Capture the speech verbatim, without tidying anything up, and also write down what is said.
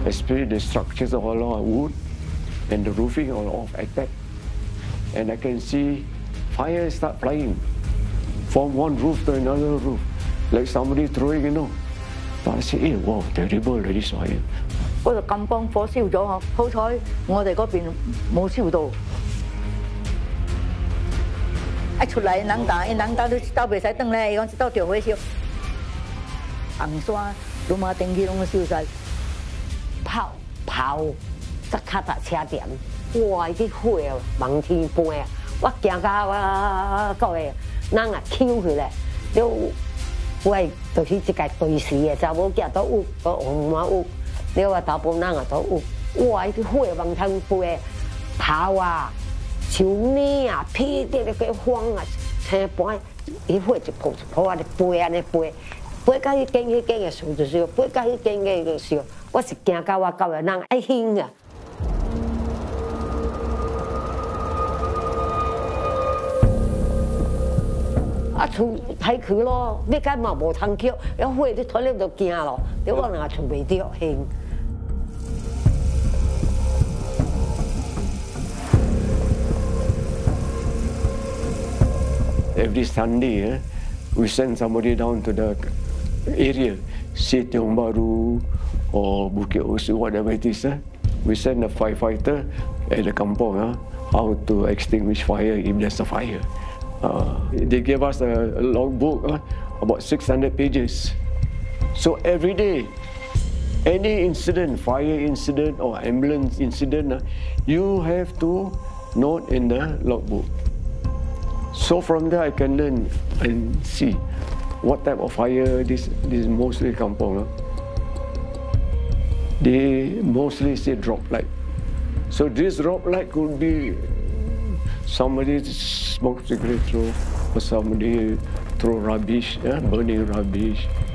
especially the structures are all of wood and the roofing all of attack. And I can see fire start flying from one roof to another roof, like somebody throwing, you know. But I say, hey, wow, terrible, this fire. 嗰度咁幫火燒咗嗬，好彩我哋嗰邊冇燒到。一出嚟冷打，一冷打都兜袂使等咧，講兜條火燒，紅山、羅馬電機攏燒晒， 跑跑，即刻搭車店，哇！啲火啊，漫天飛啊！我行到我個嘅人啊，抽起來，了我就是一個對視嘅，查某囝都有，個紅馬有。 你話大部人啊都有，哇！啲火往天飛，跑啊，像咩啊，劈啲嗰個風啊，青斑，啲火就撲撲啊，飛啊，你飛，飛到迄間迄間嘅樹就燒，飛到迄間嘅就燒。我是驚到我到嘅人愛興啊！啊，厝歹去咯，你間嘛無通去，有火你睇你就驚咯，你我若厝袂着興。 Every Sunday, eh, we send somebody down to the area, say Tiong Bahru or Bukit Osu, whatever it is. Eh. We send a firefighter at the kampong, eh, how to extinguish fire if there's a fire. Uh, they gave us a, a logbook, eh, about six hundred pages. So every day, any incident, fire incident or ambulance incident, eh, you have to note in the logbook. So from there I can learn and see what type of fire this this mostly kampong. Huh? They mostly say drop light. So this drop light could be somebody smoke cigarette throw or somebody throw rubbish, yeah, burning rubbish.